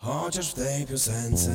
chociaż w tej piosence.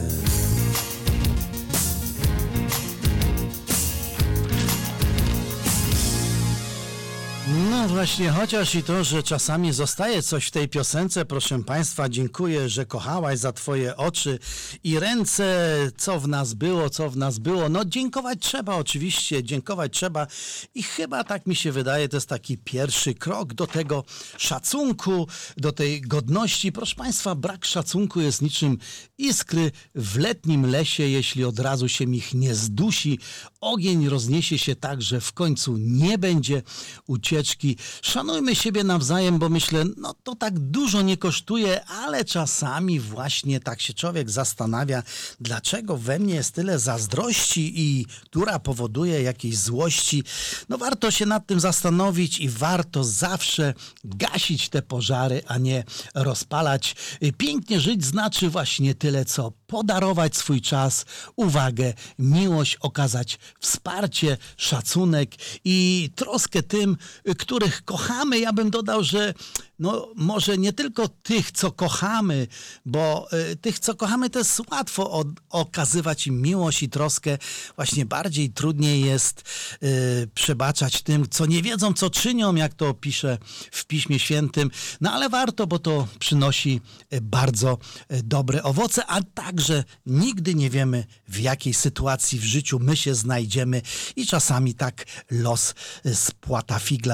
No właśnie, chociaż i to, że czasami zostaje coś w tej piosence, proszę Państwa, dziękuję, że kochałaś za Twoje oczy i ręce, co w nas było, co w nas było. No dziękować trzeba oczywiście, dziękować trzeba i chyba tak mi się wydaje, to jest taki pierwszy krok do tego szacunku, do tej godności. Proszę Państwa, brak szacunku jest niczym iskry w letnim lesie, jeśli od razu się ich nie zdusi. Ogień rozniesie się tak, że w końcu nie będzie ucieczki. Szanujmy siebie nawzajem, bo myślę, no to tak dużo nie kosztuje, ale czasami właśnie tak się człowiek zastanawia, dlaczego we mnie jest tyle zazdrości i która powoduje jakieś złości. No warto się nad tym zastanowić i warto zawsze gasić te pożary, a nie rozpalać. Pięknie żyć znaczy właśnie tyle, co podarować swój czas, uwagę, miłość, okazać wsparcie, szacunek i troskę tym, których kochamy. Ja bym dodał, że no może nie tylko tych, co kochamy, bo tych, co kochamy, to jest łatwo okazywać im miłość i troskę. Właśnie bardziej trudniej jest przebaczać tym, co nie wiedzą, co czynią, jak to pisze w Piśmie Świętym. No ale warto, bo to przynosi bardzo dobre owoce, a także nigdy nie wiemy, w jakiej sytuacji w życiu my się znajdziemy i czasami tak los spłata figla.